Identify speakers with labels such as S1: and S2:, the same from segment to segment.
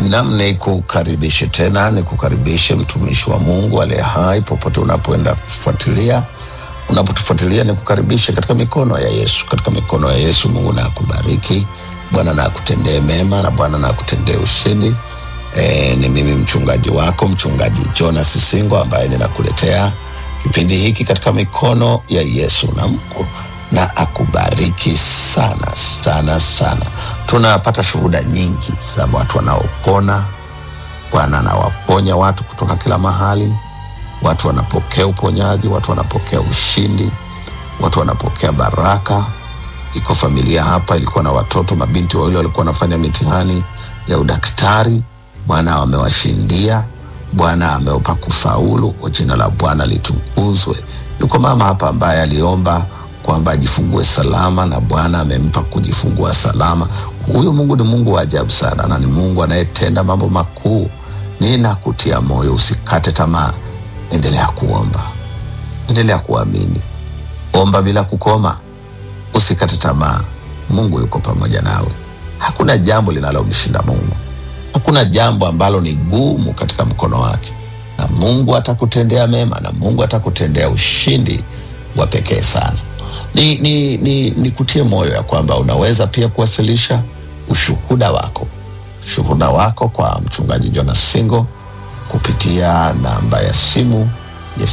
S1: Nikukaribishe tena, nikukaribishe mtumishi wa Mungu aliye hai popote unapoenda kufuatilia. Unapotufuatilia nikukaribishe katika mikono ya Yesu. Katika mikono ya Yesu Mungu na akubariki. Bwana na akutendee mema na Bwana na akutendee ushindi. Ni mimi mchungaji wako, mchungaji Jonas Singo, ambaye ninakuletea kipindi hiki katika mikono ya Yesu, na Mungu na akubariki sana sana sana. Tunapata shuhuda nyingi za watu wanaopona. Bwana anawaponya watu kutoka kila mahali. Watu wanapokea uponyaji, watu wanapokea ushindi, watu wanapokea baraka. Iko familia hapa ilikuwa na watoto, mabinti wawili walikuwa wanafanya mitihani ya udaktari. Bwana amewashindia, Bwana ameupa kufaulu. Jina la Bwana litukuzwe. Yuko mama hapa ambaye aliomba kwamba ajifungue salama, na Bwana amempa kujifungua salama. Huyo Mungu ni Mungu wa ajabu sana, na ni Mungu anayetenda mambo makuu. Ninakutia moyo, usikate tamaa. Endelea kuomba, endelea kuamini, omba bila kukoma, usikate tamaa. Mungu yuko pamoja nawe. Hakuna jambo linalomshinda Mungu. Hakuna jambo ambalo ni gumu katika mkono wake, na Mungu atakutendea mema, na Mungu atakutendea ushindi wa pekee sana. Nikutie moyo ya kwamba unaweza pia kuwasilisha ushuhuda wako kwa mchungaji Jonas Singo kupitia namba ya simu ya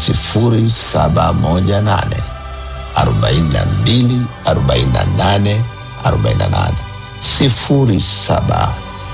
S1: 0718 42 48 48, 0718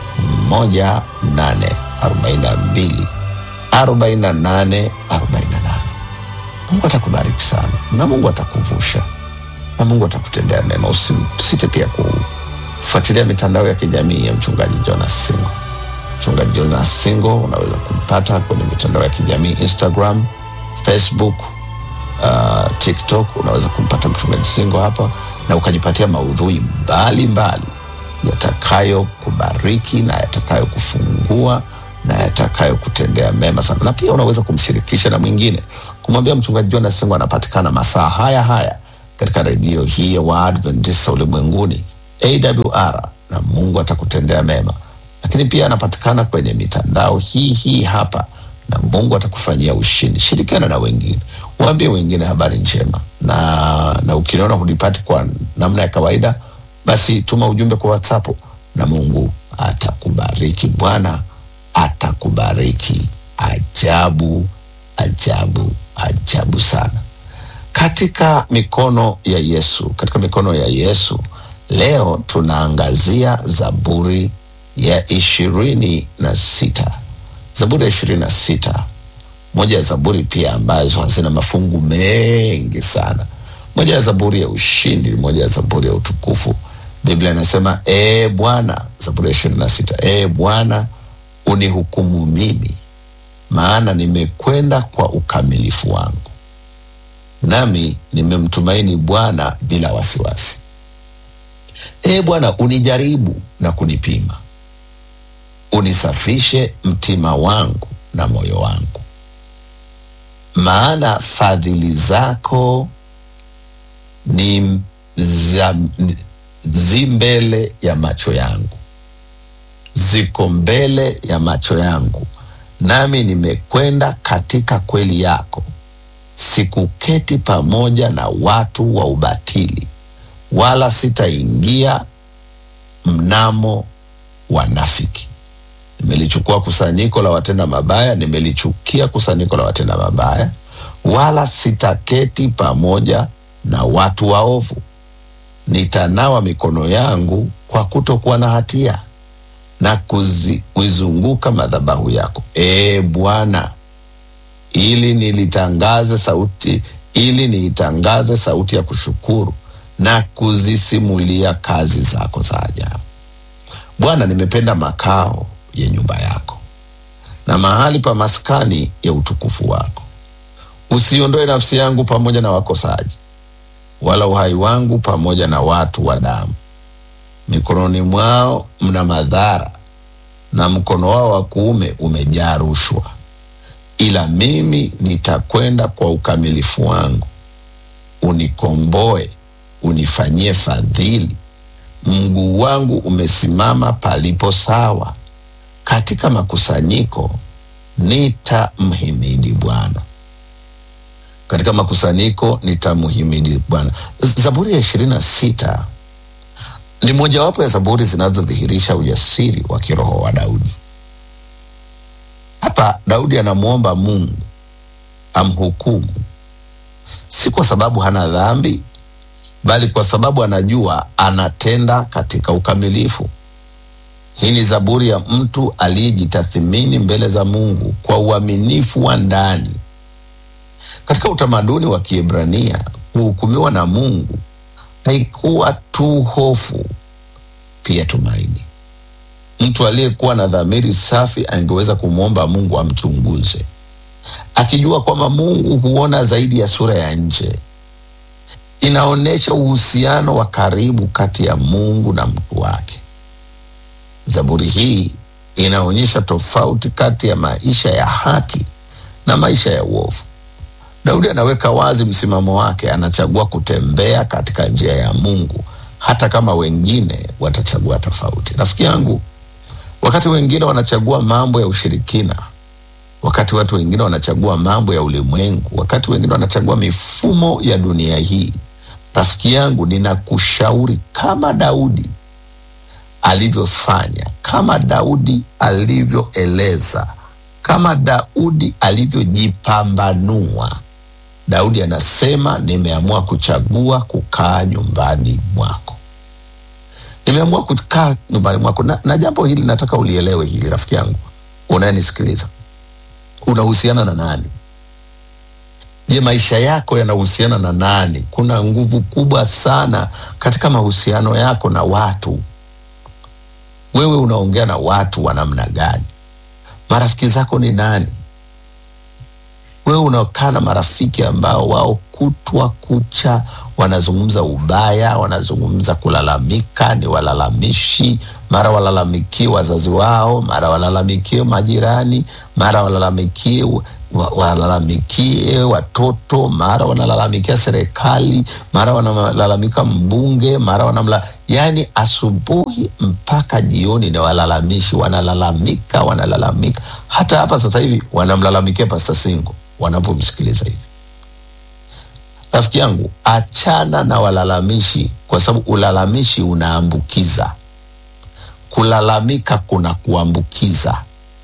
S1: 42 48 48. Mungu atakubariki sana, na Mungu atakuvusha, na Mungu atakutendea mema. Usisite pia kufuatilia mitandao ya kijamii ya mchungaji Jonas Singo. Mchungaji Jonas Singo unaweza kumpata kwenye mitandao ya kijamii Instagram, Facebook, TikTok. Unaweza kumpata mchungaji Singo hapa na ukajipatia maudhui mbalimbali yatakayo kubariki na yatakayo kufungua na yatakayo kutendea mema sana. Na pia unaweza kumshirikisha na mwingine, kumwambia mchungaji Jonas Singo anapatikana masaa haya katika redio hii ya Waadventista ulimwenguni AWR, na Mungu atakutendea mema. Lakini pia anapatikana kwenye mitandao hii hapa, na Mungu atakufanyia ushindi. Shirikiana na wengine, waambie wengine habari njema. Na ukiniona hunipati kwa namna ya kawaida, basi tuma ujumbe kwa WhatsApp, na Mungu atakubariki. Bwana atakubariki ajabu ajabu ajabu sana. Katika mikono ya Yesu, katika mikono ya Yesu, leo tunaangazia Zaburi ya 26. Zaburi ya 26, moja ya zaburi pia ambazo zina mafungu mengi sana. Moja ya zaburi ya ushindi, moja ya zaburi ya utukufu. Biblia inasema, Bwana, Zaburi ya 26, Bwana unihukumu mimi, maana nimekwenda kwa ukamilifu wangu, nami nimemtumaini Bwana bila wasiwasi. Bwana unijaribu na kunipima, unisafishe mtima wangu na moyo wangu, maana fadhili zako ni mbele ya macho yangu, ziko mbele ya macho yangu, nami nimekwenda katika kweli yako. Sikuketi pamoja na watu wa ubatili, wala sitaingia mnamo wanafiki. Nimelichukua kusanyiko la watenda mabaya, nimelichukia kusanyiko la watenda mabaya, wala sitaketi pamoja na watu waovu. Nitanawa mikono yangu kwa kutokuwa na hatia, na kuizunguka madhabahu yako, Bwana, ili niitangaze sauti ya kushukuru na kuzisimulia kazi zako za ajabu. Bwana, nimependa makao ya nyumba yako na mahali pa maskani ya utukufu wako. Usiondoe nafsi yangu pamoja na wakosaji, wala uhai wangu pamoja na watu wa damu. Mikononi mwao mna madhara, na mkono wao wa kuume umejaa rushwa. Ila mimi nitakwenda kwa ukamilifu wangu. Unikomboe, unifanyie fadhili. Mguu wangu umesimama palipo sawa. katika makusanyiko nitamhimidi Bwana. Katika makusanyiko nitamhimidi Bwana. Zaburi ya 26 ni mojawapo ya zaburi zinazodhihirisha ujasiri wa kiroho wa Daudi. Hapa Daudi anamuomba Mungu amhukumu, si kwa sababu hana dhambi, bali kwa sababu anajua anatenda katika ukamilifu. Hii ni zaburi ya mtu aliyejitathmini mbele za Mungu kwa uaminifu wa ndani. Katika utamaduni wa Kiebrania, kuhukumiwa na Mungu haikuwa tu hofu, pia tumaini. Mtu aliyekuwa na dhamiri safi angeweza kumwomba Mungu amchunguze, akijua kwamba Mungu huona zaidi ya sura ya nje. Inaonyesha uhusiano wa karibu kati ya Mungu na mtu wake. Zaburi hii inaonyesha tofauti kati ya maisha ya haki na maisha ya uovu. Daudi anaweka wazi msimamo wake, anachagua kutembea katika njia ya Mungu hata kama wengine watachagua tofauti. Rafiki yangu, wakati wengine wanachagua mambo ya ushirikina, wakati watu wengine wanachagua mambo ya ulimwengu, wakati wengine wanachagua mifumo ya dunia hii, rafiki yangu, ninakushauri kama Daudi alivyofanya, kama Daudi alivyoeleza, kama Daudi alivyojipambanua. Daudi anasema, nimeamua kuchagua kukaa nyumbani mwako. Nimeamua kukaa nyumbani mwako. Na jambo hili nataka ulielewe hili, rafiki yangu unayenisikiliza. Unahusiana na nani? Je, maisha yako yanahusiana na nani? Kuna nguvu kubwa sana katika mahusiano yako na watu. Wewe unaongea na watu wa namna gani? Marafiki zako ni nani? Wewe unakaa na marafiki ambao wao kutwa kucha wanazungumza ubaya, wanazungumza kulalamika, ni walalamishi, mara walalamikie wazazi wao, mara walalamikie majirani, mara walalamikie watoto, mara wanalalamikia serikali, mara wanalalamika mbunge, mara yani asubuhi mpaka jioni ni walalamishi, wanalalamika. Hata hapa sasa hivi wanamlalamikia Pastor Singo wanapomsikiliza hivi. Rafiki yangu, achana na walalamishi, kwa sababu ulalamishi unaambukiza. Kulalamika kuna kuambukiza.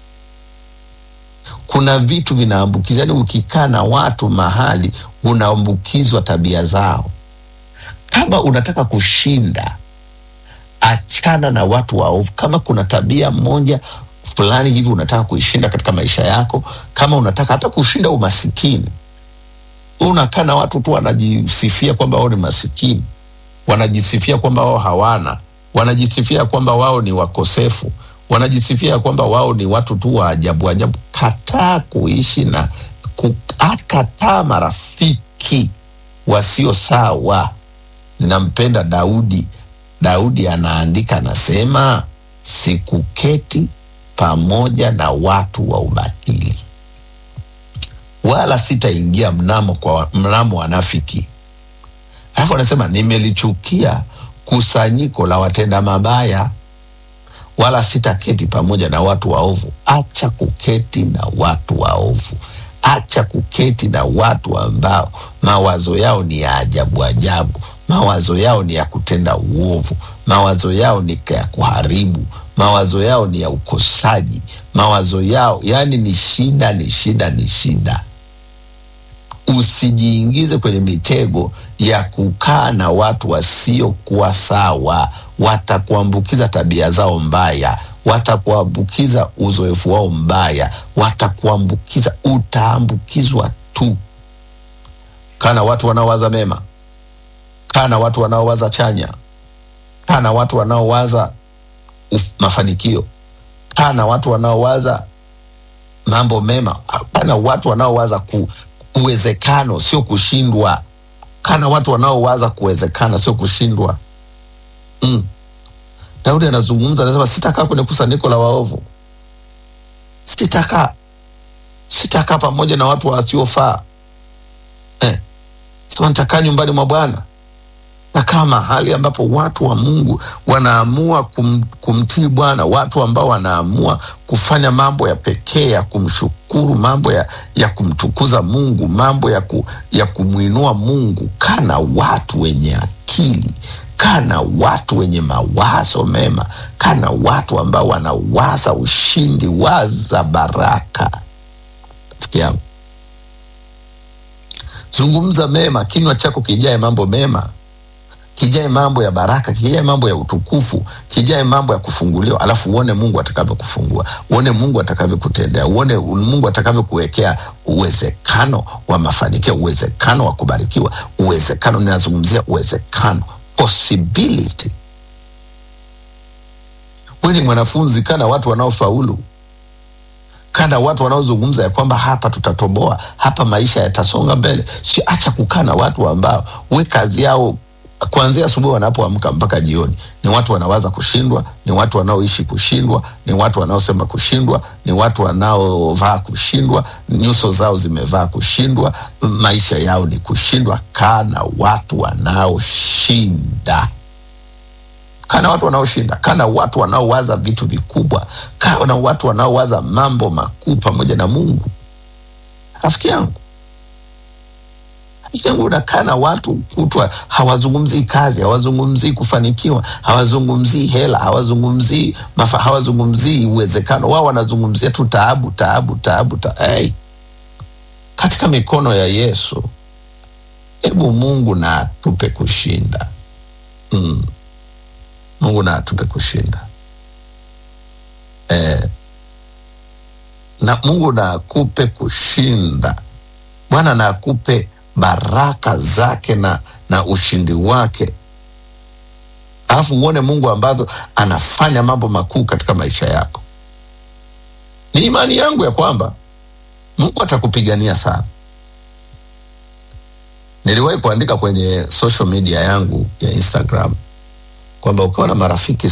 S1: Kuna vitu vinaambukiza. Yani ukikaa na watu mahali unaambukizwa tabia zao. Kama unataka kushinda, achana na watu waovu. Kama kuna tabia moja fulani hivi unataka kuishinda katika maisha yako, kama unataka hata kushinda umasikini, unakaa na watu tu wanajisifia kwamba wao ni masikini, wanajisifia kwamba wao hawana, wanajisifia kwamba wao ni wakosefu, wanajisifia kwamba wao ni watu tu wa ajabu. Kataa kuishi na kataa marafiki wasio sawa. Ninampenda Daudi. Daudi anaandika, anasema, sikuketi pamoja na watu wa ubatili, wala sitaingia mnamo wanafiki. Alafu anasema, nimelichukia kusanyiko la watenda mabaya, wala sitaketi pamoja na watu waovu. Acha kuketi na watu waovu. Acha kuketi na watu ambao mawazo yao ni ya ajabu. Mawazo yao ni ya kutenda uovu. Mawazo yao ni ya kuharibu. Mawazo yao ni ya ukosaji. Mawazo yao yani ni shida. Usijiingize kwenye mitego ya kukaa na watu wasiokuwa sawa. Watakuambukiza tabia zao mbaya, watakuambukiza uzoefu wao mbaya, watakuambukiza, utaambukizwa tu. Kana watu wanaowaza mema, kana watu wanaowaza chanya, kana watu wanaowaza mafanikio, kana watu wanaowaza mambo mema, kana watu wanaowaza uwezekano sio kushindwa, kana watu wanaowaza kuwezekana sio kushindwa. Daudi anazungumza, anasema, sitakaa kwenye kusanyiko la waovu. Sitakaa pamoja na watu wasiofaa. Sema nitakaa nyumbani mwa Bwana. Na kama mahali ambapo watu wa Mungu wanaamua kumtii Bwana, watu ambao wanaamua kufanya mambo ya pekee ya kumshukuru, mambo ya kumtukuza Mungu, mambo ya kumwinua Mungu, kana watu wenye akili, kana watu wenye mawazo mema, kana watu ambao wanawaza ushindi, waza baraka. Fikiria, zungumza mema, kinywa chako kijae mambo mema, kijae mambo ya baraka, kijae mambo ya utukufu, kijae mambo ya kufunguliwa. Alafu uone Mungu atakavyokufungua, uone Mungu atakavyokutendea, uone Mungu atakavyokuwekea uwezekano wa mafanikio, uwezekano wa kubarikiwa, uwezekano, ninazungumzia uwezekano, possibility. Wewe ni mwanafunzi, kana watu wanaofaulu, kana watu wanaozungumza ya kwamba hapa tutatoboa, hapa maisha yatasonga mbele. Si acha kukana watu ambao we kazi yao kuanzia asubuhi wanapoamka mpaka jioni ni watu wanawaza kushindwa, ni watu wanaoishi kushindwa, ni watu wanaosema kushindwa, ni watu wanaovaa kushindwa, nyuso zao zimevaa kushindwa, maisha yao ni kushindwa. Kana watu wanaoshinda, kana watu wanaoshinda, kana watu wanaowaza vitu vikubwa, kana watu wanaowaza mambo makuu pamoja na Mungu. Rafiki yangu, unakana watu kutwa hawazungumzii kazi, hawazungumzii kufanikiwa, hawazungumzii hela, hawazungumzii uwezekano. Wao wanazungumzia tu taabu. Hey, katika mikono ya Yesu, hebu Mungu na atupe kushinda. Mungu na atupe kushinda. Na Mungu na akupe kushinda. Bwana na akupe baraka zake na ushindi wake. Alafu uone Mungu ambazo anafanya mambo makuu katika maisha yako. Ni imani yangu ya kwamba Mungu atakupigania sana. Niliwahi kuandika kwenye social media yangu ya Instagram kwamba ukiwa na marafiki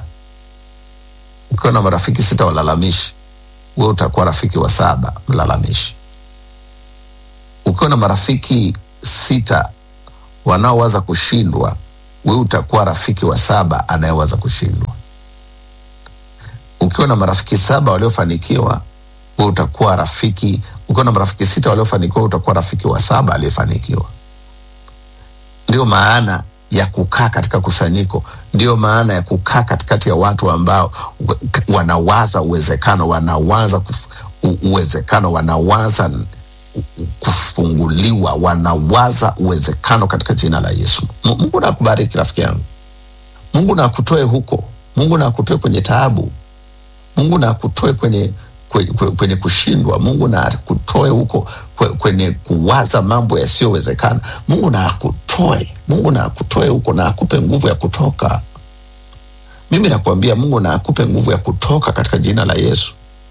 S1: sita walalamishi, wewe utakuwa rafiki wa 7 mlalamishi. Ukiwa na marafiki 6 wanaowaza kushindwa, wewe utakuwa rafiki wa 7 anayewaza kushindwa. Ukiwa na marafiki 7 waliofanikiwa, wewe utakuwa rafiki. Ukiwa na marafiki 6 waliofanikiwa, utakuwa rafiki wa 7 aliyefanikiwa. Ndio maana ya kukaa katika kusanyiko, ndio maana ya kukaa katikati ya watu ambao wanawaza uwezekano, wanawaza uwezekano, wanawaza kufunguliwa, wanawaza uwezekano katika jina la Yesu. Mungu na kubariki rafiki yangu. Mungu na kutoe huko. Mungu na kutoe kwenye taabu. Mungu na kutoe kwenye kushindwa. Mungu na kutoe huko kwenye kuwaza mambo yasiyowezekana. Mungu na kutoe huko na akupe nguvu ya kutoka. Mimi nakwambia Mungu na akupe nguvu ya kutoka katika jina la Yesu.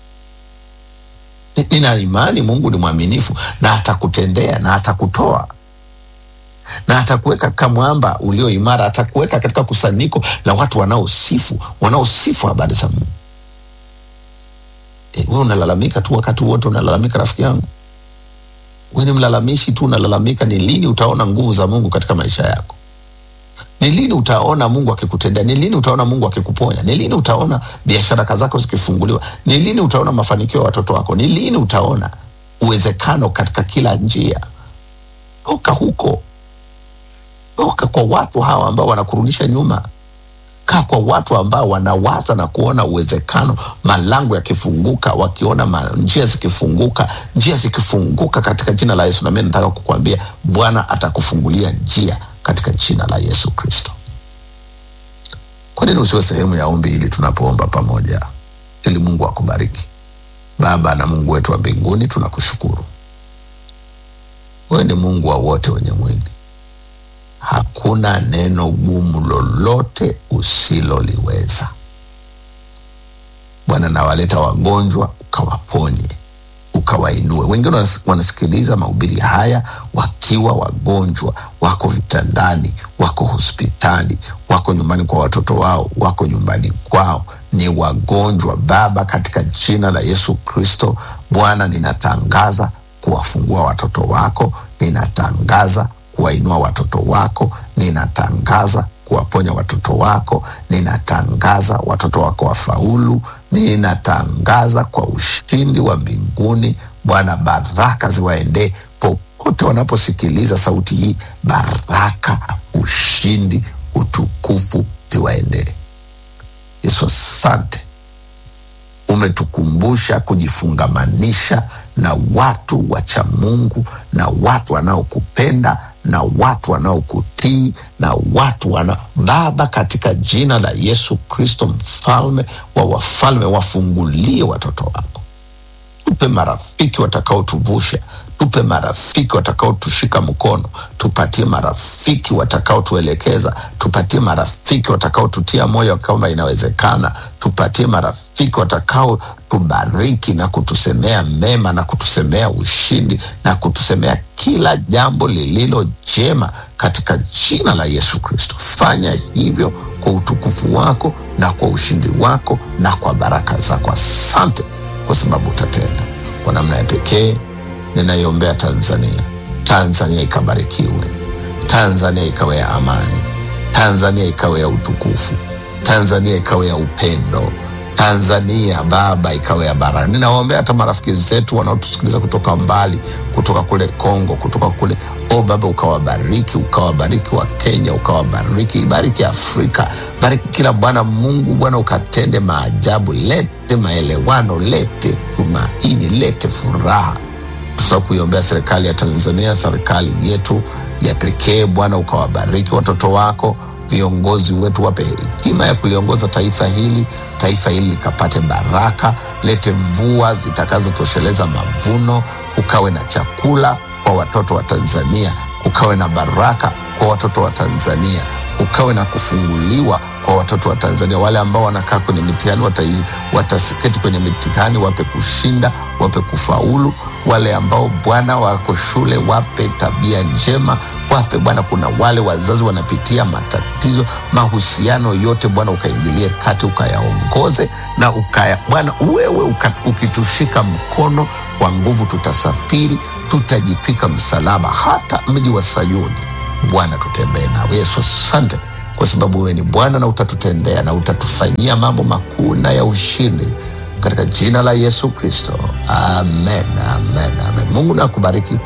S1: Nina imani Mungu ni mwaminifu na atakutendea na atakutoa na atakuweka kama mwamba ulio imara, atakuweka katika kusanyiko la watu wanaosifu habari za Mungu. Wewe unalalamika tu wakati wote, unalalamika rafiki yangu. Wewe ni mlalamishi tu, unalalamika. Ni lini utaona nguvu za Mungu katika maisha yako? Ni lini utaona Mungu akikutendea? Ni lini utaona Mungu akikuponya? Ni lini utaona biashara zako zikifunguliwa? Ni lini utaona mafanikio ya watoto wako? Ni lini utaona uwezekano katika kila njia? Toka huko. Toka kwa watu hawa ambao wanakurudisha nyuma. Kaa kwa watu ambao wanawaza na kuona uwezekano, malango yakifunguka, wakiona njia zikifunguka katika jina la Yesu. Na mimi nataka kukuambia Bwana atakufungulia njia katika jina la Yesu Kristo. Kwa nini usiwe sehemu ya ombi ili tunapoomba pamoja, ili Mungu akubariki? Baba na Mungu wetu wa mbinguni, tunakushukuru. Wewe ni Mungu wa wote wenye mwili. Hakuna neno gumu lolote usiloliweza. Bwana, nawaleta wagonjwa, ukawaponye, ukawainue. Wengine wanasikiliza mahubiri haya wakiwa wagonjwa, wako vitandani, wako hospitali, wako nyumbani kwa watoto wao, wako nyumbani kwao, ni wagonjwa. Baba, katika jina la Yesu Kristo, Bwana, ninatangaza kuwafungua watoto wako, ninatangaza kuwainua watoto wako, Ninatangaza kuwaponya watoto wako. Ninatangaza watoto wako wafaulu. Ninatangaza kwa ushindi wa mbinguni. Bwana, baraka ziwaendee popote wanaposikiliza sauti hii. Baraka, ushindi, utukufu viwaendee. Yesu, asante, umetukumbusha kujifungamanisha na watu wacha Mungu, na watu wanaokupenda, na watu wanaokutii, na watu Baba, katika jina la Yesu Kristo, mfalme wa wafalme, wafungulie watoto wako. Tupe marafiki watakaotuvusha, tupe marafiki watakaotushika mkono, tupatie marafiki watakaotuelekeza, tupatie marafiki watakaotutia moyo kama inawezekana, tupatie marafiki watakaotubariki na kutusemea mema na kutusemea ushindi na kutusemea kila jambo lililo jema, katika jina la Yesu Kristo. Fanya hivyo kwa utukufu wako na kwa ushindi wako na kwa baraka zako. Asante kwa sababu utatenda. Kwa namna ya pekee ninaiombea Tanzania. Tanzania ikabarikiwe. Tanzania ikawe ya amani. Tanzania ikawe ya utukufu. Tanzania ikawe ya upendo. Tanzania Baba ikawe ya baraka. Ninawaombea hata marafiki zetu wanaotusikiliza kutoka mbali, kutoka kule Kongo, kutoka kule Baba, ukawabariki wa Kenya, ukawabariki, bariki Afrika, bariki kila Bwana Mungu. Bwana, ukatende maajabu, lete maelewano, lete tumaini, lete furaha. Sasa kuiombea serikali ya Tanzania, serikali yetu ya pekee. Bwana, ukawabariki watoto wako, viongozi wetu, wape hekima ya kuliongoza taifa hili likapate baraka. Lete mvua zitakazotosheleza mavuno, kukawe na chakula kwa watoto wa Tanzania, kukawe na baraka kwa watoto wa Tanzania, kukawe na kufunguliwa kwa watoto wa Tanzania. Wale ambao wanakaa kwenye mitihani watasiketi kwenye mitihani, wape kushinda, wape kufaulu. Wale ambao Bwana wako shule, wape tabia njema, wape Bwana. Kuna wale wazazi wanapitia matatizo, mahusiano yote Bwana ukaingilie kati, ukayaongoze na Bwana wewe ukitushika mkono kwa nguvu, tutasafiri, tutajipika msalaba hata mji wa Sayuni. Bwana, tutembee nawe. Yesu, asante kwa sababu wewe ni Bwana na utatutendea na utatufanyia mambo makuu na ya ushindi, katika jina la Yesu Kristo. Amen, amen, amen. Mungu na akubariki.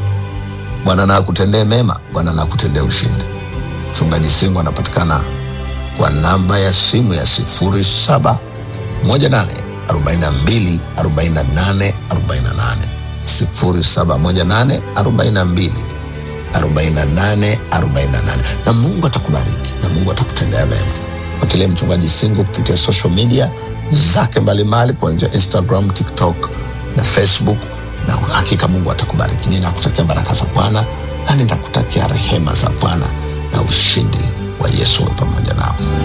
S1: Bwana na akutendee mema. Bwana na akutendee ushindi. Mchungaji Singo anapatikana kwa namba ya simu ya 0718424848, 0718424848. Na Mungu atakubariki na Mungu atakutendea mema. Fuatilia Mchungaji Singo kupitia social media zake mbalimbali, kuanzia Instagram, TikTok na Facebook, na hakika Mungu atakubariki. Ninakutakia baraka za Bwana na ninakutakia rehema za Bwana na ushindi wa Yesu pamoja nao.